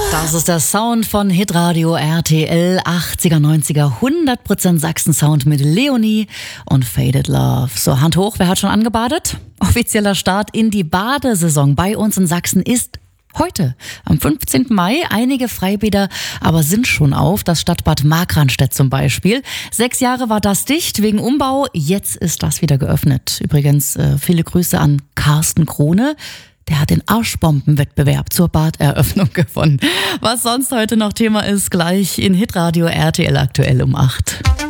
Das ist der Sound von Hitradio RTL 80er, 90er, 100% Sachsen-Sound mit Leonie und Faded Love. So, Hand hoch, wer hat schon angebadet? Offizieller Start in die Badesaison bei uns in Sachsen ist heute, am 15. Mai. Einige Freibäder aber sind schon auf, das Stadtbad Markranstädt zum Beispiel. 6 Jahre war das dicht wegen Umbau, jetzt ist das wieder geöffnet. Übrigens viele Grüße an Carsten Krone. Der hat den Arschbombenwettbewerb zur Baderöffnung gewonnen. Was sonst heute noch Thema ist, gleich in Hitradio RTL aktuell um 8.